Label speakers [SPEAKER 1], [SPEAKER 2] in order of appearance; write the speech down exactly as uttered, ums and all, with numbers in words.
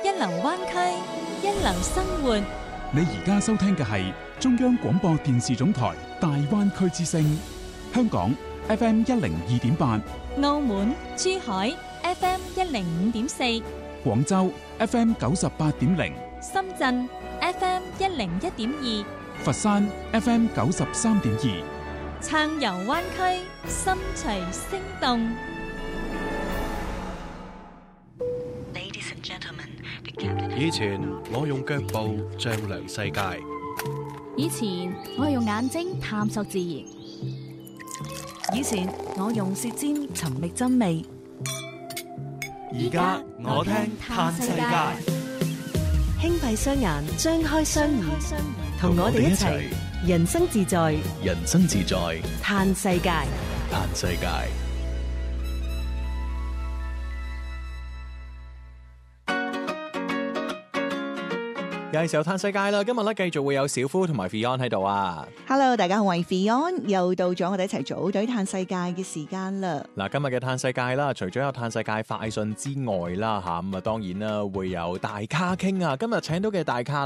[SPEAKER 1] 一流灣區，一流生活。
[SPEAKER 2] 你而家收聽嘅係中央廣播電視總台大灣區之聲，香港 F M 一零二點八，
[SPEAKER 1] 澳門、珠海 F M 一零五點四，
[SPEAKER 2] 廣州 F M 九十八點零，
[SPEAKER 1] 深圳 F M 一零一點二，
[SPEAKER 2] 佛山 F M 九十三點二，
[SPEAKER 1] 暢遊灣區，心隨聲動。
[SPEAKER 3] 以前我用腳步丈量世界，
[SPEAKER 4] 以前我用眼睛探索自然，
[SPEAKER 5] 以前我用舌尖尋覓真味，
[SPEAKER 6] 而家我聽嘆世界。
[SPEAKER 5] 輕閉雙眼，張開雙耳，同我哋一齊人生自在，
[SPEAKER 3] 人生自在
[SPEAKER 5] 嘆世界，
[SPEAKER 3] 嘆世界。
[SPEAKER 7] 有時候嘆世界啦，今日咧繼續會有小夫同埋 Fion 喺度啊。
[SPEAKER 8] Hello， 大家好，我係 Fion，又到咗我哋一齊組隊嘆世界嘅時間啦。
[SPEAKER 7] 嗱，今日嘅嘆世界啦，除咗有嘆世界快訊之外啦，吓咁啊，當然啦會有大咖傾啊。今日請到嘅大咖。